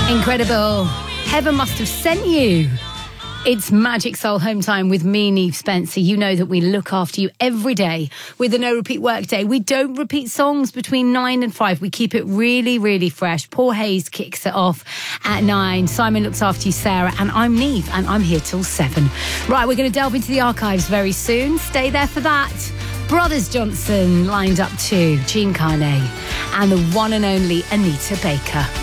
Incredible. Heaven must have sent you. It's Magic Soul Home Time with me, Neve Spencer. You know that we look after you every day with a no repeat workday. We don't repeat songs between 9 and 5. We keep it really, really fresh. Paul Hayes kicks it off at 9. Simon looks after you, Sarah. And I'm Neve, and I'm here till 7. Right, we're going to delve into the archives very soon. Stay there for that. Brothers Johnson lined up too. Jean Carney and the one and only Anita Baker.